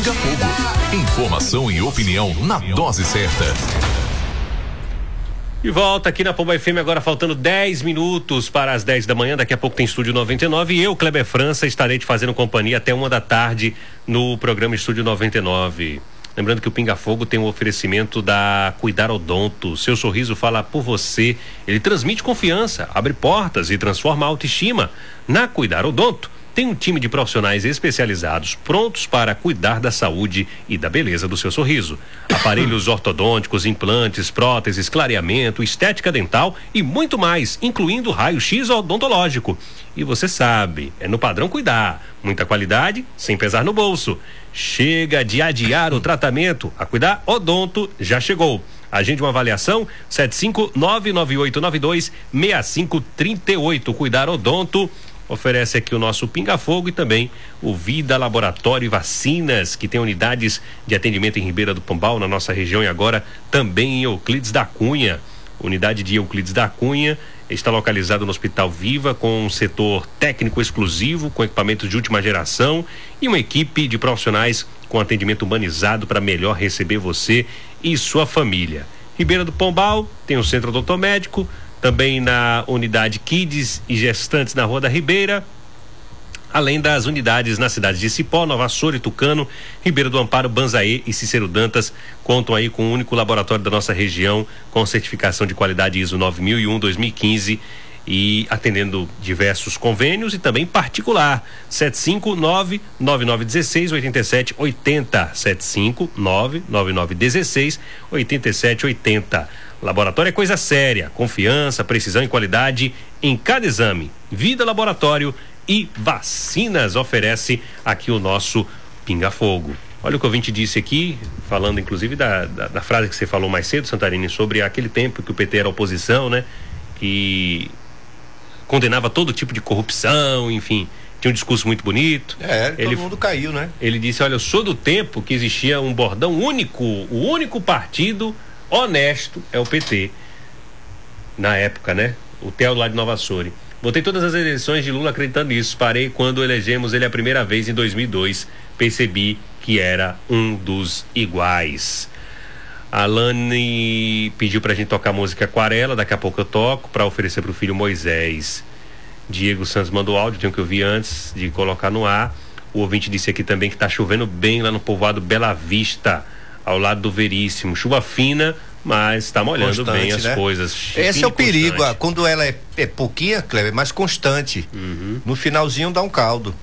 Pinga Fogo. Informação e opinião na dose certa. E volta aqui na Pomba FM, agora faltando 10 minutos para as 10 da manhã. Daqui a pouco tem Estúdio 99 e eu, Kleber França, estarei te fazendo companhia até 1 da tarde no programa Estúdio 99. Lembrando que o Pinga Fogo tem um oferecimento da Cuidar Odonto. Seu sorriso fala por você. Ele transmite confiança, abre portas e transforma a autoestima. Na Cuidar Odonto tem um time de profissionais especializados prontos para cuidar da saúde e da beleza do seu sorriso. Aparelhos ortodônticos, implantes, próteses, clareamento, estética dental e muito mais, incluindo raio-x odontológico. E você sabe, é no padrão Cuidar. Muita qualidade, sem pesar no bolso. Chega de adiar o tratamento. A Cuidar Odonto já chegou. Agende uma avaliação, 75998926538. Cuidar Odonto oferece aqui o nosso Pinga Fogo e também o Vida Laboratório e Vacinas, que tem unidades de atendimento em Ribeira do Pombal, na nossa região, e agora também em Euclides da Cunha. Unidade de Euclides da Cunha está localizado no Hospital Viva, com um setor técnico exclusivo, com equipamentos de última geração e uma equipe de profissionais com atendimento humanizado para melhor receber você e sua família. Ribeira do Pombal tem o Centro Odontomédico, também na unidade Kids e Gestantes na Rua da Ribeira, além das unidades nas cidades de Cipó, Nova Açor e Tucano, Ribeira do Amparo, Banzaê e Cícero Dantas, contam aí com o único laboratório da nossa região com certificação de qualidade ISO 9001-2015 e atendendo diversos convênios e também particular. 759-9916-8780, 759-9916-8780. Laboratório é coisa séria, confiança, precisão e qualidade em cada exame. Vida Laboratório e Vacinas oferece aqui o nosso Pinga Fogo. Olha o que o ouvinte disse aqui, falando inclusive da frase que você falou mais cedo, Santarini, sobre aquele tempo que o PT era oposição, né? Que condenava todo tipo de corrupção, enfim, tinha um discurso muito bonito. Todo mundo caiu, né? Ele disse, olha, eu sou do tempo que existia um bordão único, o único partido honesto é o PT. Na época, né? O Theo lá de Nova Açor. Votei todas as eleições de Lula acreditando nisso. Parei quando elegemos ele a primeira vez em 2002. Percebi que era um dos iguais. A Alane pediu pra gente tocar a música Aquarela, daqui a pouco eu toco, pra oferecer pro filho Moisés. Diego Santos mandou áudio, tenho que ouvir antes de colocar no ar. O ouvinte disse aqui também que tá chovendo bem lá no povoado Bela Vista, ao lado do Veríssimo. Chuva fina, mas tá molhando constante, bem as coisas. Esse é o perigo, quando ela é pouquinha, Kleber, mas constante. No finalzinho dá um caldo.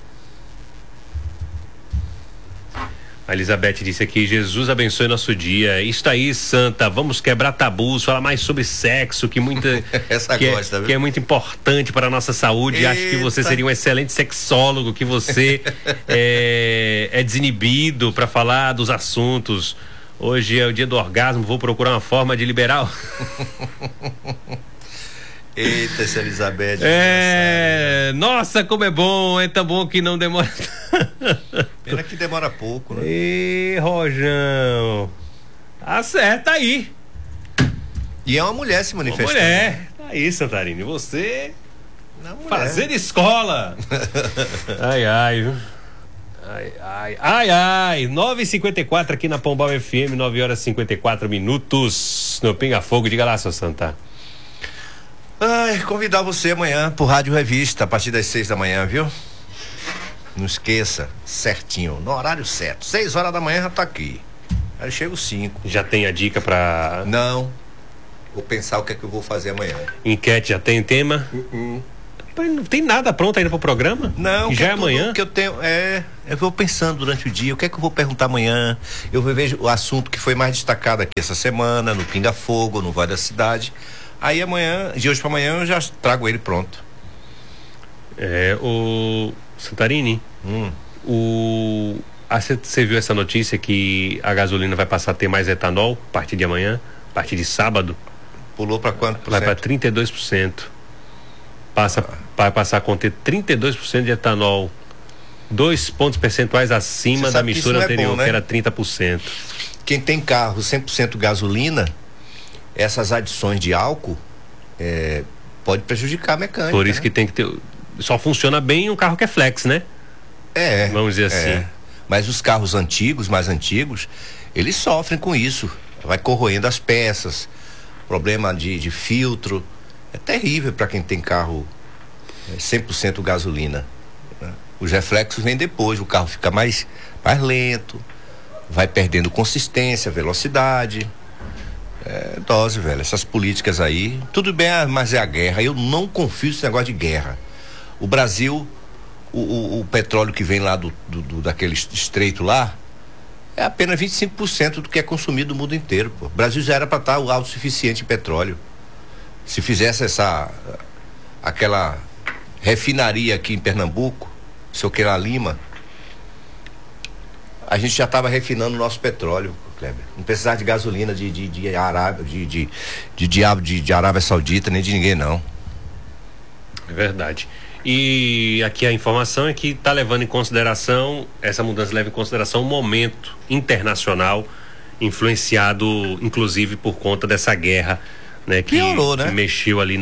A Elizabeth disse aqui, Jesus abençoe nosso dia. Isso aí, Santa, vamos quebrar tabus, falar mais sobre sexo, que muita essa que, gosta, que é muito importante para a nossa saúde. Eita. Acho que você seria um excelente sexólogo, que você é desinibido para falar dos assuntos. Hoje é o dia do orgasmo, vou procurar uma forma de liberar. Eita, essa Elizabeth. Nossa, como é bom, é tão bom que não demora. Pena que demora pouco, né? Ê, Rojão. Acerta aí. E é uma mulher se manifestando. Uma mulher. Aí, Santarini, você Não, fazer escola. Ai, 9h54 aqui na Pombal FM, 9h54 no Pinga Fogo. Diga lá, seu Santa. Convidar você amanhã pro Rádio Revista, a partir das 6 da manhã, viu? Não esqueça, certinho, no horário certo. 6 horas da manhã já tá aqui. Aí chega os 5. Já tem a dica pra... Não. Vou pensar o que é que eu vou fazer amanhã. Enquete já tem tema? Não tem nada pronto ainda pro programa? Não, que já é amanhã? Que eu tenho, eu vou pensando durante o dia, o que é que eu vou perguntar amanhã. Eu vejo o assunto que foi mais destacado aqui essa semana, no Pinga Fogo, no Voz da Cidade. Aí amanhã, de hoje para amanhã, eu já trago ele pronto. O Santarini, você viu essa notícia que a gasolina vai passar a ter mais etanol a partir de amanhã, a partir de sábado? Pulou para quanto? Vai para 32%. Vai passar a conter 32% de etanol, 2 pontos percentuais acima da mistura anterior, bom, né? Que era 30%. Quem tem carro 100% gasolina, essas adições de álcool pode prejudicar a mecânica. Por isso, né? Que tem que ter. Só funciona bem um carro que é flex, né? Vamos dizer assim. Mas os carros antigos, mais antigos, eles sofrem com isso. Vai corroendo as peças, problema de filtro. É terrível para quem tem carro 100% gasolina, né? Os reflexos vêm depois, o carro fica mais lento, vai perdendo consistência, velocidade. É dose, velho. Essas políticas aí, tudo bem, mas é a guerra. Eu não confio nesse negócio de guerra. O Brasil, o petróleo que vem lá daquele estreito lá, é apenas 25% do que é consumido no mundo inteiro, pô. O Brasil já era para estar autossuficiente em petróleo. Se fizesse aquela refinaria aqui em Pernambuco, seu Queira Lima, a gente já estava refinando o nosso petróleo, Kleber. Não precisava de gasolina de Arábia Saudita, nem de ninguém, não. É verdade. E aqui a informação é que está levando em consideração, essa mudança leva em consideração o momento internacional, influenciado inclusive por conta dessa guerra, né? Piorou, né? Que mexeu ali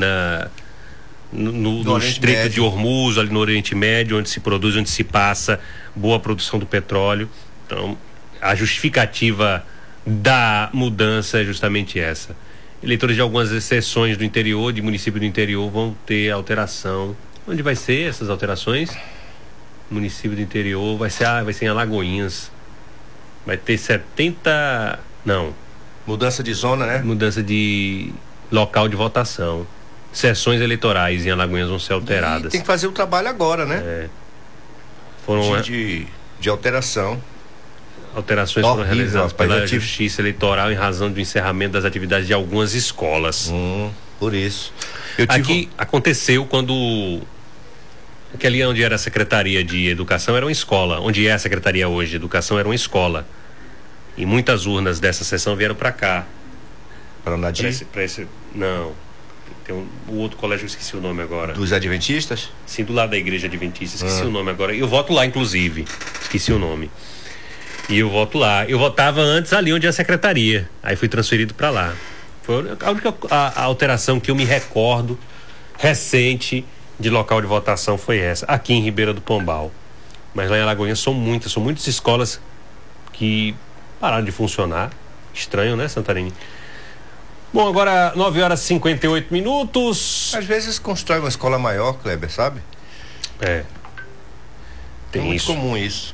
no Estreito de Hormuz, ali no Oriente Médio, onde se produz, onde se passa boa produção do petróleo. Então, a justificativa da mudança é justamente essa. Eleitores de algumas seções do interior, de município do interior, vão ter alteração. Onde vai ser essas alterações? Município do interior, vai ser em Alagoinhas. Vai ter 70... Não. Mudança de zona, né? Mudança de local de votação. Sessões eleitorais em Alagoinhas vão ser alteradas. E tem que fazer o trabalho agora, né? Foram de alteração. Alterações foram realizadas pela Justiça Eleitoral em razão do encerramento das atividades de algumas escolas. Por isso. Aqui aconteceu quando... que ali onde era a Secretaria de Educação era uma escola. Onde é a Secretaria hoje de Educação era uma escola. E muitas urnas dessa sessão vieram para cá. Para Nadir? Não. Tem o outro colégio, eu esqueci o nome agora. Dos Adventistas? Sim, do lado da Igreja Adventista. Esqueci o nome agora. Eu voto lá, inclusive. Esqueci o nome. E eu voto lá. Eu votava antes ali onde é a Secretaria. Aí fui transferido para lá. Foi a única a alteração que eu me recordo recente de local de votação foi essa, aqui em Ribeira do Pombal. Mas lá em Alagoinhas são muitas escolas que pararam de funcionar. Estranho, né, Santarini? Bom, agora 9h58. Às vezes constrói uma escola maior, Kleber, sabe? Tem muito isso. Comum isso.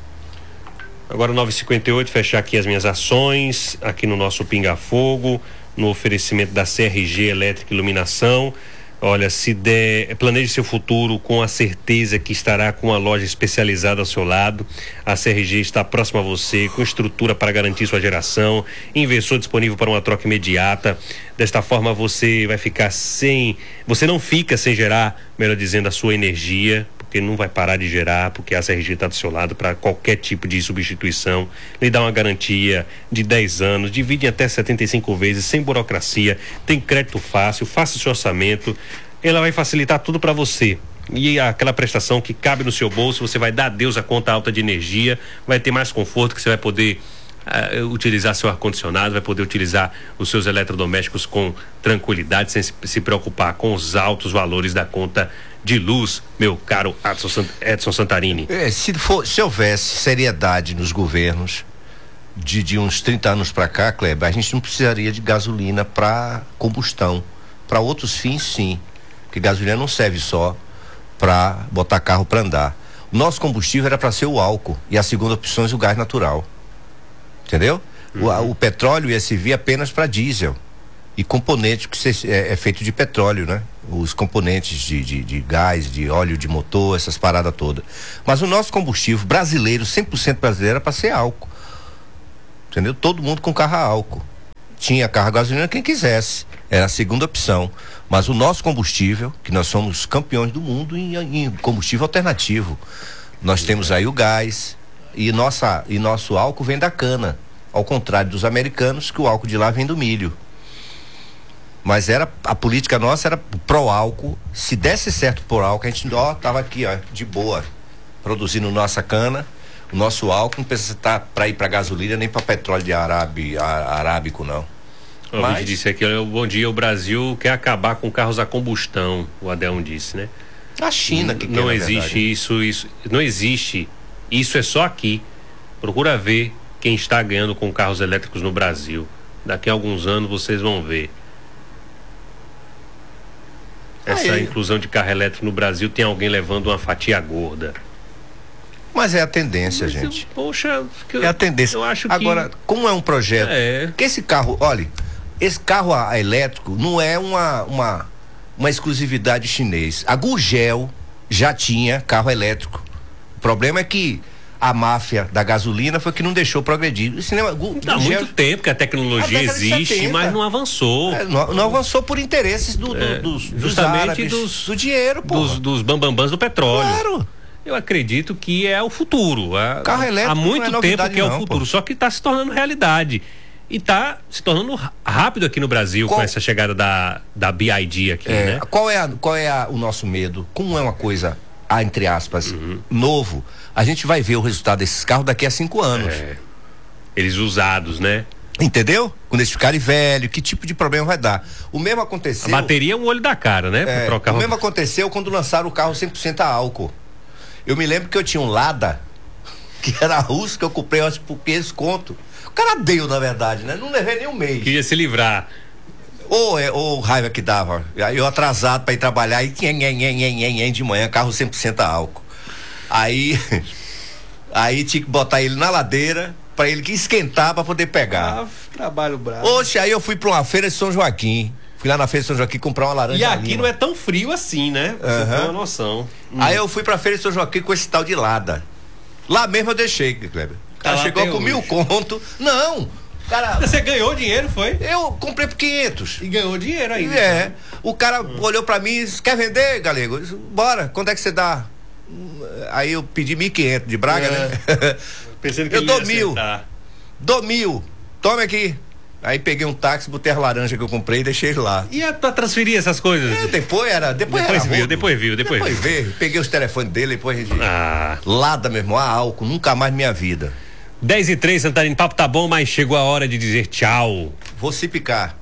Agora 9h58, fechar aqui as minhas ações, aqui no nosso Pinga Fogo, no oferecimento da CRG Elétrica e Iluminação. Olha, se der, planeje seu futuro com a certeza que estará com uma loja especializada ao seu lado. A CRG está próxima a você, com estrutura para garantir sua geração, inversor disponível para uma troca imediata. Desta forma você não fica sem gerar, melhor dizendo, a sua energia, porque não vai parar de gerar, porque a CRG está do seu lado para qualquer tipo de substituição. Lhe dá uma garantia de 10 anos, divide em até 75 vezes, sem burocracia, tem crédito fácil, faça o seu orçamento, ela vai facilitar tudo para você. E aquela prestação que cabe no seu bolso, você vai dar adeus à conta alta de energia, vai ter mais conforto, que você vai poder utilizar seu ar-condicionado, vai poder utilizar os seus eletrodomésticos com tranquilidade, sem se preocupar com os altos valores da conta de luz, meu caro Edson Santarini. Se houvesse seriedade nos governos de uns 30 anos para cá, Kleber, a gente não precisaria de gasolina para combustão. Para outros fins, sim, porque gasolina não serve só para botar carro para andar. O nosso combustível era para ser o álcool e a segunda opção é o gás natural. Entendeu? O petróleo ia servir apenas para diesel e componente que é feito de petróleo, né? Os componentes de gás, de óleo de motor, essas paradas todas. Mas o nosso combustível brasileiro, 100% brasileiro, era para ser álcool. Entendeu? Todo mundo com carro a álcool. Tinha carro a gasolina quem quisesse. Era a segunda opção. Mas o nosso combustível, que nós somos campeões do mundo em combustível alternativo. Nós temos aí o gás e nosso álcool vem da cana. Ao contrário dos americanos, que o álcool de lá vem do milho. Mas a política nossa era pró-álcool. Se desse certo por álcool, a gente tava aqui, de boa, produzindo nossa cana, o nosso álcool, não precisa estar para ir para gasolina nem para petróleo de arábico, não. O vídeo disse aqui, bom dia, o Brasil quer acabar com carros a combustão, o Adelson disse, né? A China que não existe isso não existe. Isso é só aqui. Procura ver quem está ganhando com carros elétricos no Brasil. Daqui a alguns anos vocês vão ver. Essa inclusão de carro elétrico no Brasil tem alguém levando uma fatia gorda. Mas é a tendência, gente. Poxa, é a tendência. Eu acho que... Agora, como é um projeto... Que esse carro, olha, esse carro elétrico não é uma exclusividade chinês. A Gurgel já tinha carro elétrico. O problema é que a máfia da gasolina foi que não deixou progredir. O cinema, há muito tempo que a tecnologia existe, mas não avançou. Não avançou por interesses dos árabes, do dinheiro, dos bambambãs do petróleo. Claro. Eu acredito que é o futuro. Carro elétrico há muito tempo que é o futuro, pô. Só que está se tornando realidade. E está se tornando rápido aqui no Brasil com essa chegada da BYD aqui, né? Qual é o nosso medo? Como é uma coisa, entre aspas, novo, a gente vai ver o resultado desses carros daqui a 5 anos. Eles usados, né? Entendeu? Quando eles ficarem velhos, que tipo de problema vai dar? O mesmo aconteceu... A bateria é um olho da cara, né? O mesmo aconteceu quando lançaram o carro 100% a álcool. Eu me lembro que eu tinha um Lada, que era russo, que eu comprei, acho, por 500 conto. O cara deu, na verdade, né? Não levei nem um mês. Queria se livrar. Ou raiva que dava. Aí eu atrasado pra ir trabalhar e de manhã, carro 100% a álcool. Aí tinha que botar ele na ladeira pra ele que esquentar pra poder pegar. Trabalho bravo. Oxe, aí eu fui pra uma feira de São Joaquim. Fui lá na feira de São Joaquim comprar uma laranja. E aqui não é tão frio assim, né? Você tem uma noção. Aí eu fui pra feira de São Joaquim com esse tal de Lada. Lá mesmo eu deixei, Kleber. O cara chegou com 1.000 conto. Não! Cara, você ganhou dinheiro, foi? Eu comprei por 500. E ganhou dinheiro ainda. O cara olhou pra mim e disse: quer vender, galego? Eu disse: bora, quanto é que você dá? Aí eu pedi 1.500 de Braga, né? Pensando que eu dou 1.000. Dou 1.000. Tome aqui. Aí peguei um táxi, botei a laranja que eu comprei e deixei ele lá. E pra transferir essas coisas? Depois viu. Peguei os telefones dele, depois a gente... Lada, meu irmão, álcool, nunca mais na minha vida. 10:03, Santarém, papo tá bom, mas chegou a hora de dizer tchau. Vou se picar.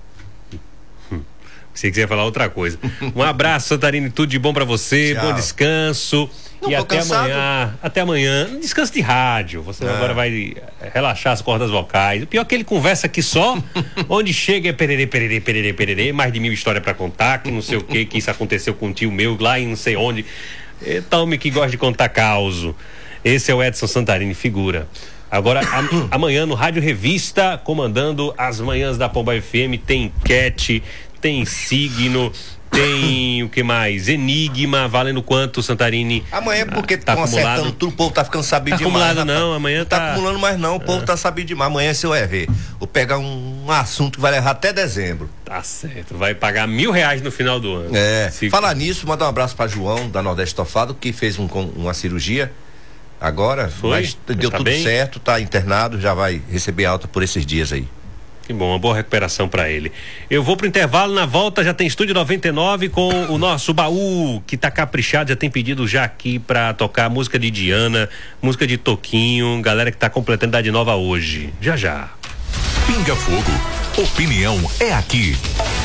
Pensei que você ia falar outra coisa. Um abraço, Santarém, tudo de bom pra você, bom descanso. E até amanhã, descanso de rádio. Você agora vai relaxar as cordas vocais. O pior é que ele conversa aqui só, onde chega é pererê, mais de 1000 histórias pra contar, que não sei o que isso aconteceu com um tio meu lá em não sei onde. Eita, homem que gosta de contar causo. Esse é o Edson Santarini, figura. Agora, amanhã no Rádio Revista, comandando as manhãs da Pomba FM, tem enquete, tem signo, tem o que mais? Enigma, valendo quanto, Santarini? Amanhã, porque estão acertando tudo, o povo tá ficando sabido demais. Acumulado não, amanhã não tá acumulando mais não, o povo tá sabido demais. Amanhã você vai ver. Vou pegar um assunto que vai levar até dezembro. Tá certo, vai pagar R$1.000 no final do ano. Falar nisso, mandar um abraço pra João, da Nordeste Estofado, que fez uma cirurgia agora, mas deu tudo certo, tá internado, já vai receber alta por esses dias aí. Que bom, uma boa recuperação pra ele. Eu vou pro intervalo, na volta já tem Estúdio 99 com o nosso baú, que tá caprichado, já tem pedido já aqui pra tocar música de Diana, música de Toquinho, galera que tá completando idade nova hoje. Já. Pinga Fogo, opinião é aqui.